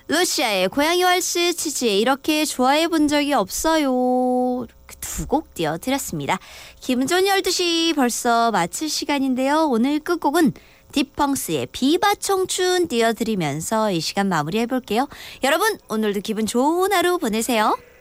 루시아의 고양이 왈스, 치즈에 이렇게 좋아해 본 적이 없어요. 두 곡 띄워드렸습니다. 기분 좋은 12시 벌써 마칠 시간인데요. 오늘 끝곡은 디펑스의 비바 청춘 띄워드리면서 이 시간 마무리해볼게요. 여러분 오늘도 기분 좋은 하루 보내세요.